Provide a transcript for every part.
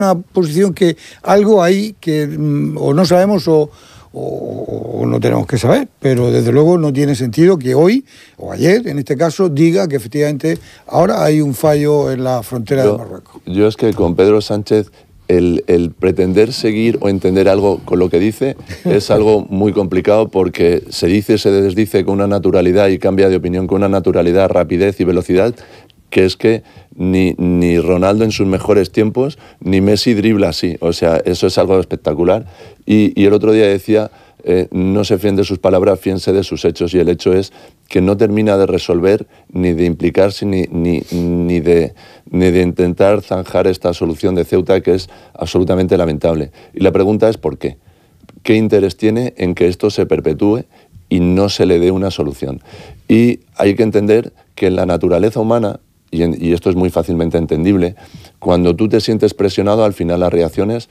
una posición que algo hay que o no sabemos o no tenemos que saber, pero desde luego no tiene sentido que hoy, o ayer en este caso, diga que efectivamente ahora hay un fallo en la frontera de Marruecos. Yo es que con Pedro Sánchez el pretender seguir o entender algo con lo que dice es algo muy complicado, porque se dice, se desdice con una naturalidad y cambia de opinión con una naturalidad, rapidez y velocidad, que es que ni Ronaldo en sus mejores tiempos, ni Messi dribla así. O sea, eso es algo espectacular. Y el otro día decía, no se fíen de sus palabras, fíense de sus hechos. Y el hecho es que no termina de resolver, ni de implicarse, ni de intentar zanjar esta solución de Ceuta, que es absolutamente lamentable. Y la pregunta es ¿por qué? ¿Qué interés tiene en que esto se perpetúe y no se le dé una solución? Y hay que entender que en la naturaleza humana, y esto es muy fácilmente entendible, cuando tú te sientes presionado, al final las reacciones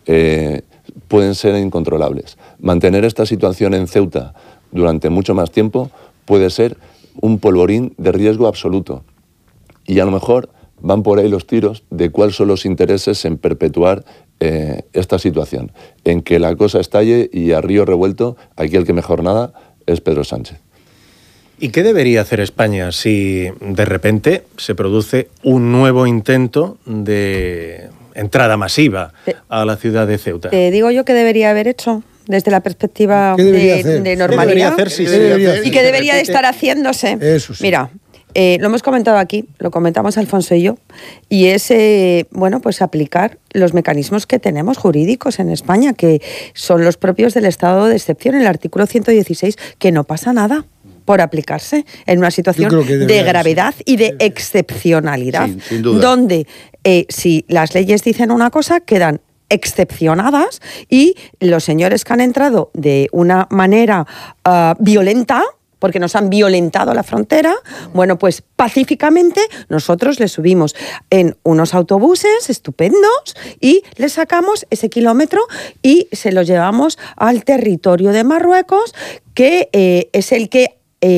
pueden ser incontrolables. Mantener esta situación en Ceuta durante mucho más tiempo puede ser un polvorín de riesgo absoluto. Y a lo mejor van por ahí los tiros de cuáles son los intereses en perpetuar esta situación, en que la cosa estalle y a río revuelto aquí el que mejor nada es Pedro Sánchez. ¿Y qué debería hacer España si de repente se produce un nuevo intento de entrada masiva a la ciudad de Ceuta? Te digo yo que debería haber hecho desde la perspectiva de normalidad. ¿Y qué debería de estar haciéndose? Eso sí. Mira, lo hemos comentado aquí, lo comentamos Alfonso y yo, y es, pues aplicar los mecanismos que tenemos jurídicos en España, que son los propios del estado de excepción, el artículo 116, que no pasa nada por aplicarse en una situación de gravedad y de excepcionalidad, sí, sin duda, donde si las leyes dicen una cosa, quedan excepcionadas, y los señores que han entrado de una manera violenta, porque nos han violentado la frontera, bueno, pues pacíficamente nosotros les subimos en unos autobuses estupendos y les sacamos ese kilómetro y se los llevamos al territorio de Marruecos, que es el que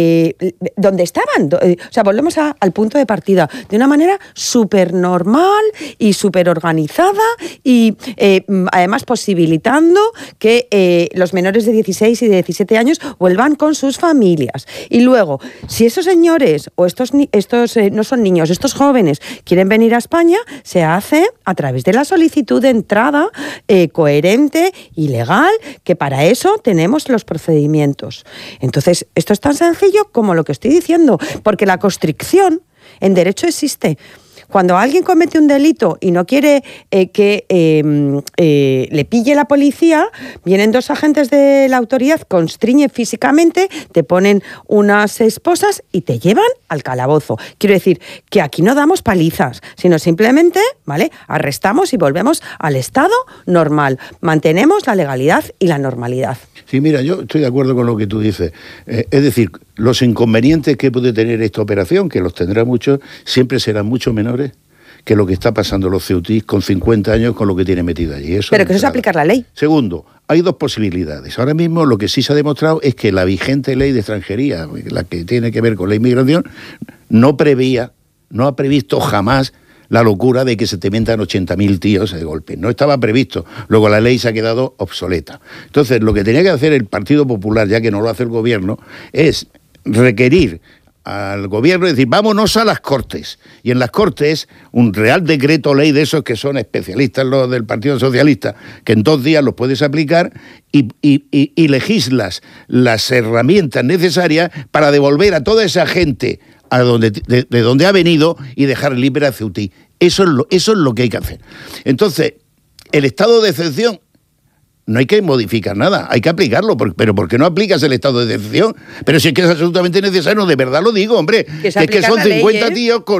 donde estaban. O sea, volvemos al punto de partida, de una manera súper normal y súper organizada, y además posibilitando que los menores de 16 y de 17 años vuelvan con sus familias. Y luego, si esos señores o estos no son niños, estos jóvenes quieren venir a España, se hace a través de la solicitud de entrada coherente y legal, que para eso tenemos los procedimientos. Entonces, esto es tan sencillo como lo que estoy diciendo, porque la constricción en derecho existe. Cuando alguien comete un delito y no quiere que le pille la policía, vienen dos agentes de la autoridad, constriñen físicamente, te ponen unas esposas y te llevan al calabozo. Quiero decir que aquí no damos palizas, sino simplemente, ¿vale?, arrestamos y volvemos al estado normal. Mantenemos la legalidad y la normalidad. Sí, mira, yo estoy de acuerdo con lo que tú dices. Es decir, los inconvenientes que puede tener esta operación, que los tendrá muchos, siempre serán mucho menores que lo que está pasando los ceutís con 50 años con lo que tiene metido allí. Pero que eso es aplicar la ley. Segundo, hay dos posibilidades. Ahora mismo lo que sí se ha demostrado es que la vigente ley de extranjería, la que tiene que ver con la inmigración, no ha previsto jamás la locura de que se te metan 80.000 tíos de golpe. No estaba previsto. Luego la ley se ha quedado obsoleta. Entonces, lo que tenía que hacer el Partido Popular, ya que no lo hace el gobierno, es requerir al gobierno, es decir, vámonos a las Cortes. Y en las Cortes, un real decreto ley de esos que son especialistas los del Partido Socialista, que en 2 días los puedes aplicar y legislas las herramientas necesarias para devolver a toda esa gente a de donde ha venido y dejar libre a Ceutí. Eso es lo que hay que hacer. Entonces, el estado de excepción, no hay que modificar nada, hay que aplicarlo. Pero ¿por qué no aplicas el estado de excepción? Pero si es que es absolutamente necesario, de verdad lo digo, hombre. Es que son 50 tíos con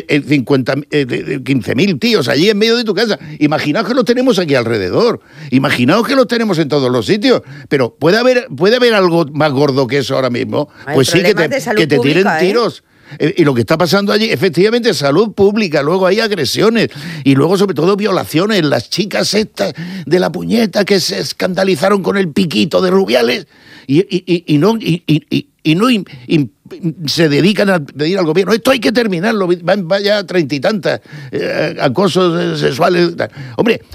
15.000 tíos allí en medio de tu casa. Imaginaos que los tenemos aquí alrededor. Imaginaos que los tenemos en todos los sitios. Pero ¿puede haber algo más gordo que eso ahora mismo? Pues sí, que te tiren tiros. Y lo que está pasando allí, efectivamente, salud pública, luego hay agresiones y luego sobre todo violaciones. Las chicas estas de la puñeta que se escandalizaron con el piquito de Rubiales y no se dedican a pedir al gobierno, esto hay que terminarlo, van ya 30 y tantas acosos sexuales. Hombre,